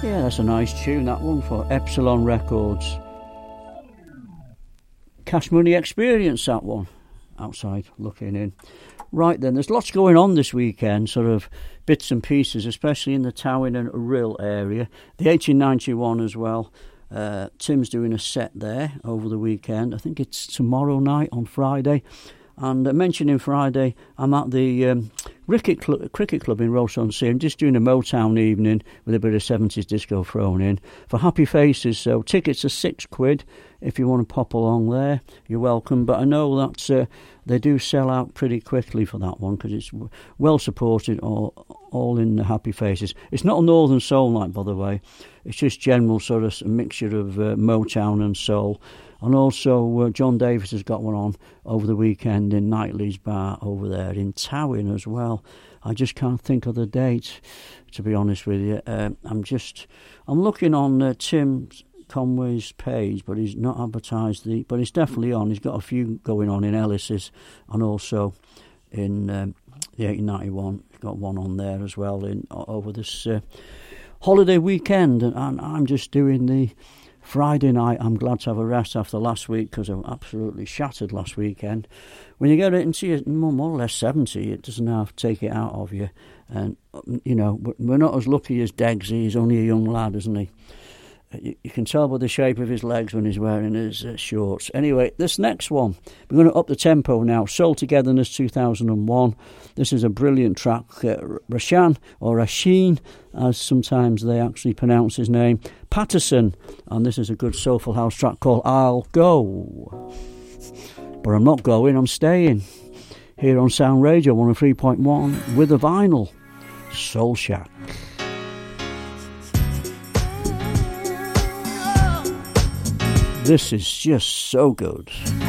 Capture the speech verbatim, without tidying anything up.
Yeah, that's a nice tune, that one, for Epsilon Records. Cash Money Experience, that one. Outside, looking in. Right then, there's lots going on this weekend, sort of bits and pieces, especially in the Towyn and Rhyl area. The eighteen ninety-one as well. Uh, Tim's doing a set there over the weekend. I think it's tomorrow night on Friday. And uh, mentioning Friday, I'm at the um, cricket, Cl- cricket Club in Ross-on-Sea. I'm just doing a Motown evening with a bit of seventies disco thrown in for Happy Faces. So tickets are six quid. If you want to pop along there, you're welcome. But I know that uh, they do sell out pretty quickly for that one because it's w- well supported, all, all in the Happy Faces. It's not a Northern Soul night, by the way. It's just general sort of mixture of uh, Motown and soul. And also, uh, John Davis has got one on over the weekend in Knightley's Bar over there in Towyn as well. I just can't think of the date, to be honest with you. Uh, I'm just, I'm looking on uh, Tim Conway's page, but he's not advertised the, but it's definitely on. He's got a few going on in Ellis's and also in um, the eighteen ninety-one. He's got one on there as well in over this uh, holiday weekend. And, and I'm just doing the Friday night. I'm glad to have a rest after last week because I'm absolutely shattered last weekend. When you get it into your more or less seventy, it doesn't have to take it out of you. And, you know, we're not as lucky as Deggsy. He's only a young lad, isn't he? You, you can tell by the shape of his legs when he's wearing his uh, shorts. Anyway, this next one, we're going to up the tempo now. Soul Togetherness two thousand one. This is a brilliant track. Uh, Rashan, or Rasheen, as sometimes they actually pronounce his name, Patterson. And this is a good soulful house track called I'll Go. But I'm not going, I'm staying. Here on Sound Radio one oh three point one with a vinyl. Soul Shack. This is just so good.